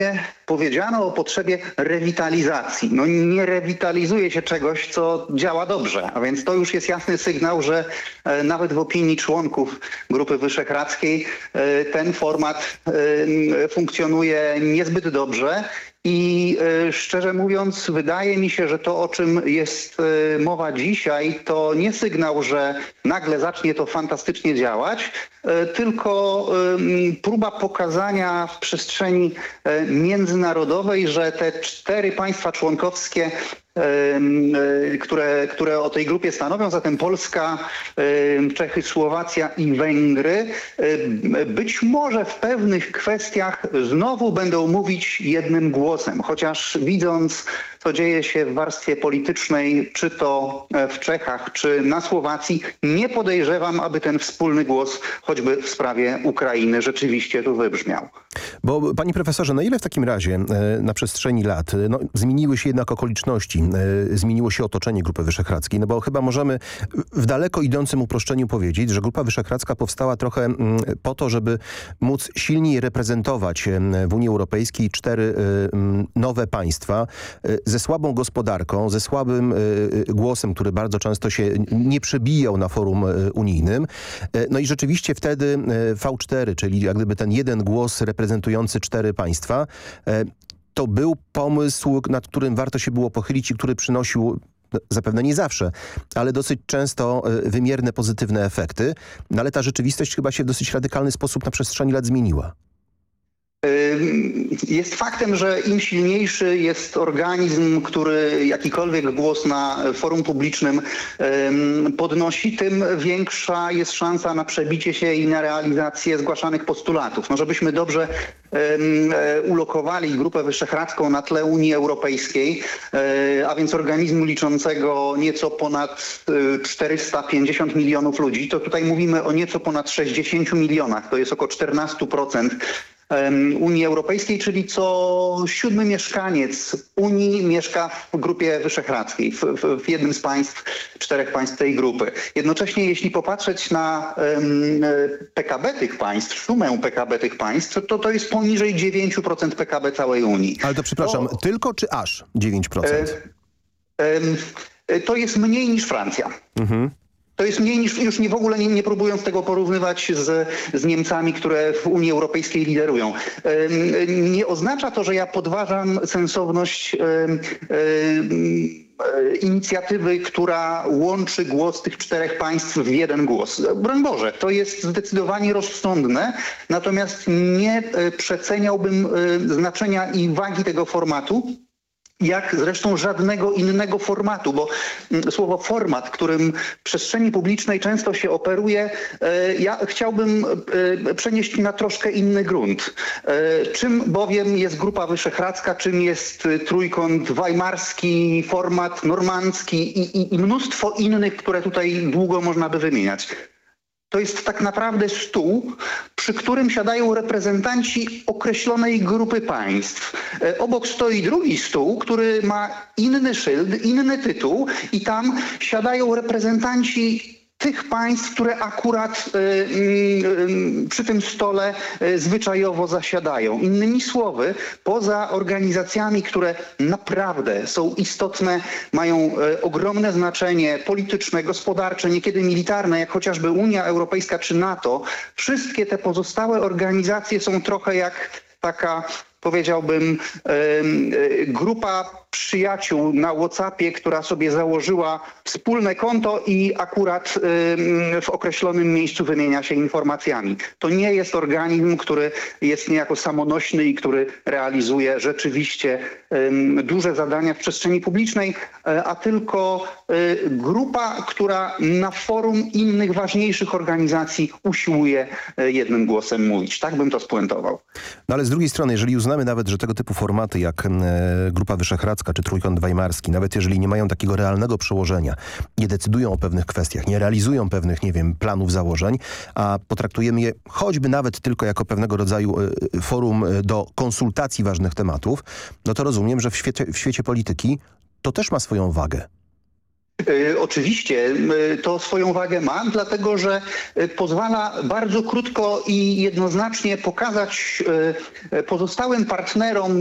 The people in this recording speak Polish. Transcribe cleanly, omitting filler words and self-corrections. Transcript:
powiedziano o potrzebie rewitalizacji. No nie rewitalizuje się czegoś, co działa dobrze, a więc to już jest jasny sygnał, że nawet w opinii członków Grupy Wyszehradzkiej ten format funkcjonuje niezbyt dobrze. I szczerze mówiąc, wydaje mi się, że to, o czym jest mowa dzisiaj, to nie sygnał, że nagle zacznie to fantastycznie działać, tylko próba pokazania w przestrzeni międzynarodowej, że te 4 państwa członkowskie, które o tej grupie stanowią, zatem Polska, Czechy, Słowacja i Węgry, być może w pewnych kwestiach znowu będą mówić jednym głosem, chociaż widząc, co dzieje się w warstwie politycznej, czy to w Czechach, czy na Słowacji, nie podejrzewam, aby ten wspólny głos choćby w sprawie Ukrainy rzeczywiście tu wybrzmiał. Bo panie profesorze, na ile w takim razie na przestrzeni lat zmieniły się jednak okoliczności, zmieniło się otoczenie Grupy Wyszehradzkiej? No bo chyba możemy w daleko idącym uproszczeniu powiedzieć, że Grupa Wyszehradzka powstała trochę po to, żeby móc silniej reprezentować w Unii Europejskiej 4 nowe państwa ze słabą gospodarką, ze słabym głosem, który bardzo często się nie przebijał na forum unijnym. No i rzeczywiście wtedy V4, czyli jak gdyby ten jeden głos reprezentujący 4 państwa, to był pomysł, nad którym warto się było pochylić i który przynosił, zapewne nie zawsze, ale dosyć często wymierne, pozytywne efekty. No ale ta rzeczywistość chyba się w dosyć radykalny sposób na przestrzeni lat zmieniła. Jest faktem, że im silniejszy jest organizm, który jakikolwiek głos na forum publicznym podnosi, tym większa jest szansa na przebicie się i na realizację zgłaszanych postulatów. No, żebyśmy dobrze ulokowali Grupę Wyszehradzką na tle Unii Europejskiej, a więc organizmu liczącego nieco ponad 450 milionów ludzi, to tutaj mówimy o nieco ponad 60 milionach, to jest około 14% Unii Europejskiej, czyli co 7 mieszkaniec Unii mieszka w Grupie Wyszehradzkiej, w jednym z państw, 4 państw tej grupy. Jednocześnie jeśli popatrzeć na PKB tych państw, sumę PKB tych państw, to jest poniżej 9% PKB całej Unii. Ale to przepraszam, tylko czy aż 9%? To jest mniej niż Francja. To jest mniej niż, już w ogóle nie próbując tego porównywać z Niemcami, które w Unii Europejskiej liderują. Nie oznacza to, że ja podważam sensowność inicjatywy, która łączy głos tych 4 państw w jeden głos. Broń Boże, to jest zdecydowanie rozsądne, natomiast nie przeceniałbym znaczenia i wagi tego formatu, jak zresztą żadnego innego formatu, bo słowo format, którym w przestrzeni publicznej często się operuje, ja chciałbym przenieść na troszkę inny grunt. Czym bowiem jest Grupa Wyszehradzka, czym jest trójkąt weimarski, format normandzki i mnóstwo innych, które tutaj długo można by wymieniać. To jest tak naprawdę stół, przy którym siadają reprezentanci określonej grupy państw. Obok stoi drugi stół, który ma inny szyld, inny tytuł i tam siadają reprezentanci tych państw, które akurat przy tym stole zwyczajowo zasiadają. Innymi słowy, poza organizacjami, które naprawdę są istotne, mają ogromne znaczenie polityczne, gospodarcze, niekiedy militarne, jak chociażby Unia Europejska czy NATO, wszystkie te pozostałe organizacje są trochę jak taka, powiedziałbym, grupa przyjaciół na WhatsAppie, która sobie założyła wspólne konto i akurat w określonym miejscu wymienia się informacjami. To nie jest organizm, który jest niejako samonośny i który realizuje rzeczywiście duże zadania w przestrzeni publicznej, a tylko grupa, która na forum innych ważniejszych organizacji usiłuje jednym głosem mówić. Tak bym to spuentował. No ale z drugiej strony, jeżeli uznamy nawet, że tego typu formaty jak Grupa Wyszehradzka czy Trójkąt Weimarski, nawet jeżeli nie mają takiego realnego przełożenia, nie decydują o pewnych kwestiach, nie realizują pewnych, nie wiem, planów, założeń, a potraktujemy je choćby nawet tylko jako pewnego rodzaju forum do konsultacji ważnych tematów, no to rozumiem, że w świecie polityki to też ma swoją wagę. Oczywiście to swoją wagę ma, dlatego że pozwala bardzo krótko i jednoznacznie pokazać pozostałym partnerom